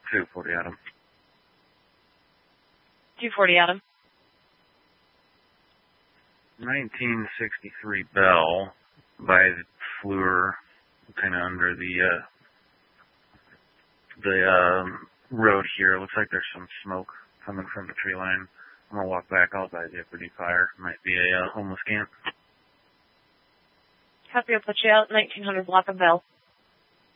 240 Adam. 240 Adam. 1963 Bell by the Fleur, kind of under the road here. Looks like there's some smoke coming from the tree line. I'm gonna walk back. I'll advise you if we do fire. Might be a homeless camp. Copy, I'll put you out. 1900 block of Bell.